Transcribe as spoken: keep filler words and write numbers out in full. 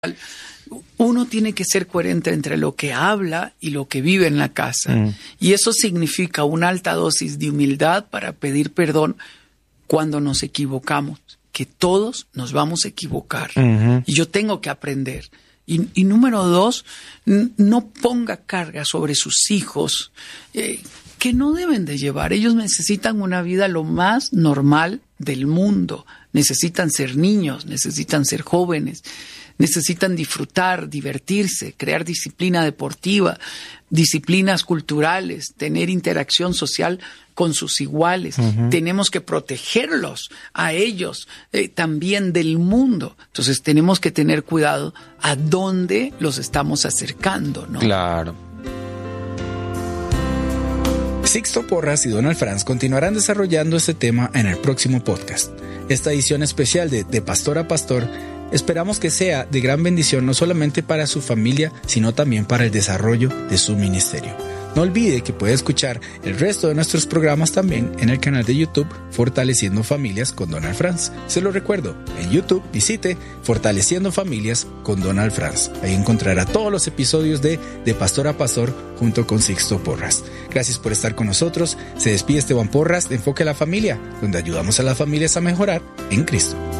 Uno tiene que ser coherente entre lo que habla y lo que vive en la casa. Mm. Y eso significa una alta dosis de humildad para pedir perdón cuando nos equivocamos, que todos nos vamos a equivocar. Uh-huh. Y yo tengo que aprender. Y, y número dos, n- no ponga carga sobre sus hijos eh, que no deben de llevar. Ellos necesitan una vida lo más normal del mundo. Necesitan ser niños, necesitan ser jóvenes. Necesitan disfrutar, divertirse, crear disciplina deportiva, disciplinas culturales, tener interacción social con sus iguales. Uh-huh. Tenemos que protegerlos a ellos eh, también del mundo. Entonces tenemos que tener cuidado a dónde los estamos acercando, ¿no? Claro. Sixto Porras y Donald Franz continuarán desarrollando este tema en el próximo podcast. Esta edición especial de De Pastor a Pastor esperamos que sea de gran bendición no solamente para su familia, sino también para el desarrollo de su ministerio. No olvide que puede escuchar el resto de nuestros programas también en el canal de YouTube Fortaleciendo Familias con Donald Franz. Se lo recuerdo, en YouTube visite Fortaleciendo Familias con Donald Franz. Ahí encontrará todos los episodios de De Pastor a Pastor junto con Sixto Porras. Gracias por estar con nosotros. Se despide Esteban Porras de Enfoque a la Familia, donde ayudamos a las familias a mejorar en Cristo.